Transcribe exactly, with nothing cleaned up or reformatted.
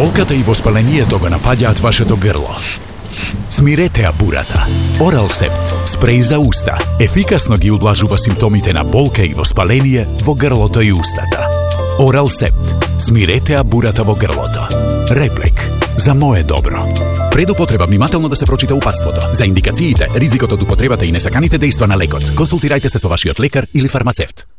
болката и воспалението го напаѓаат вашето грло. Смиретеа бурата. Оралсепт, спреј за уста, ефикасно ги удлажува симптомите на болка и воспаление во грлото и устата. Оралсепт, смиретеа бурата во грлото. Реплек, за мое добро. Пред употреба внимателно да се прочита упатството. За индикациите, ризикот од употребата и несаканите дејства на лекот, консултирајте се со вашиот лекар или фармацевт.